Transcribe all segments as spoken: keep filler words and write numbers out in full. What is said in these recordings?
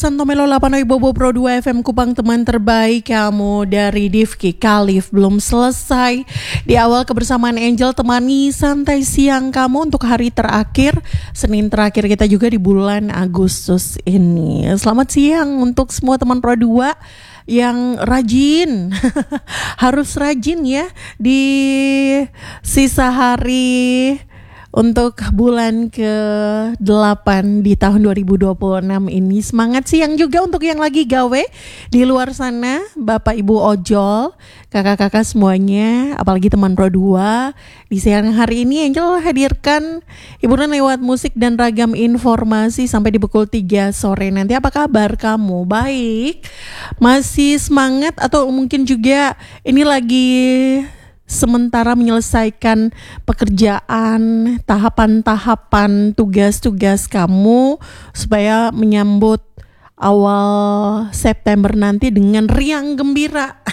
Santo Melo delapan Bobo Pro dua F M Kupang, teman terbaik kamu dari Divki Khalif. Belum selesai di awal kebersamaan Angel, temani santai siang kamu untuk hari terakhir, Senin terakhir kita juga di bulan Agustus ini. Selamat siang untuk semua teman Pro dua yang rajin. Harus rajin ya di sisa hari untuk bulan ke delapan di tahun dua ribu dua puluh enam ini. Semangat siang juga untuk yang lagi gawe di luar sana, Bapak Ibu ojol, kakak-kakak semuanya, apalagi teman Pro dua. Di siang hari ini Angel hadirkan hiburan lewat musik dan ragam informasi sampai di pukul tiga sore nanti. Apa kabar kamu? Baik? Masih semangat atau mungkin juga ini lagi sementara menyelesaikan pekerjaan, tahapan-tahapan tugas-tugas kamu supaya menyambut awal September nanti dengan riang gembira.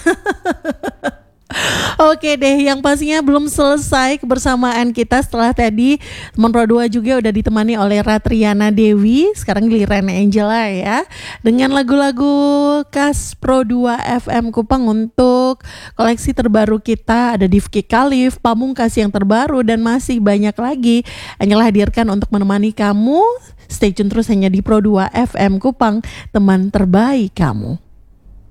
Oke deh, yang pastinya belum selesai kebersamaan kita setelah tadi teman Pro dua juga udah ditemani oleh Ratriana Dewi. Sekarang giliran Angela ya, dengan lagu-lagu khas Pro dua F M Kupang untuk koleksi terbaru kita. Ada Divki Khalif, Pamungkas yang terbaru, dan masih banyak lagi Angela hadirkan untuk menemani kamu. Stay tune terus hanya di Pro dua F M Kupang, teman terbaik kamu.